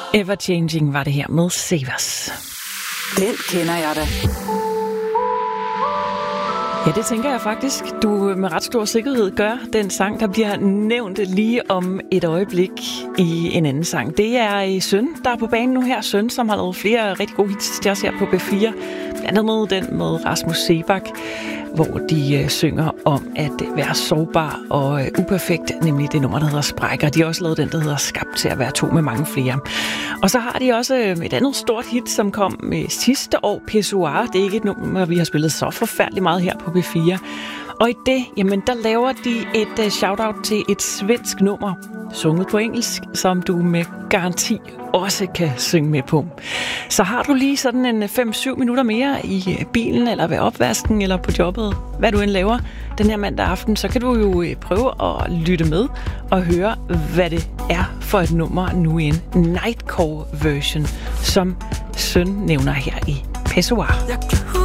Ever Changing var det her med Save Us. Den kender jeg da. Ja, det tænker jeg faktisk, du med ret stor sikkerhed gør. Den sang, der bliver nævnt lige om et øjeblik i en anden sang. Det er Søn, der er på banen nu her. Søn, som har lavet flere rigtig gode hits til os her på B4. Blandt andet den med Rasmus Seebach, hvor de synger om at være sårbar og uperfekt, nemlig det nummer, der hedder Sprækker. De har også lavet den, der hedder Skabt til at være to med mange flere. Og så har de også et andet stort hit, som kom sidste år, Pissoir. Det er ikke et nummer, vi har spillet så forfærdeligt meget her på B4. Og i det, jamen, der laver de et shout-out til et svensk nummer, sunget på engelsk, som du med garanti også kan synge med på. Så har du lige sådan en 5-7 minutter mere i bilen, eller ved opvasken, eller på jobbet, hvad du end laver den her mandag aften, så kan du jo prøve at lytte med og høre, hvad det er for et nummer nu i en Nightcore version, som Søn nævner her i Pissoir.